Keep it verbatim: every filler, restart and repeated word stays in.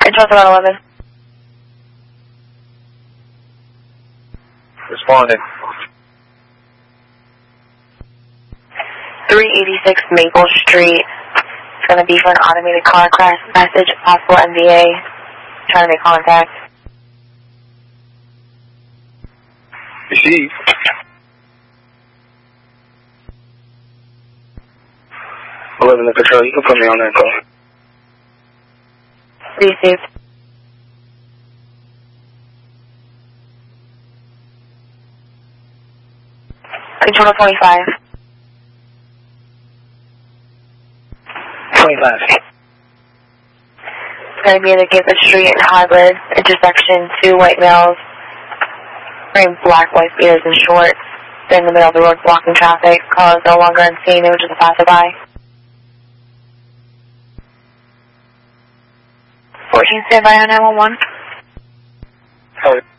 Control to one eleven. Responding. three eighty-six Maple Street. It's going to be for an automated car crash message, possible M V A. Trying to make contact. Receive. eleven to control, you can put me on that call. Received. Control twenty-five. twenty-five. It's going to be in the Gateway Street and Hybrid intersection. Two white males wearing black wife beaters and shorts. They're in the middle of the road blocking traffic. Car is no longer unseen. They were just a passerby. fourteen, stand by on nine one one. Howard.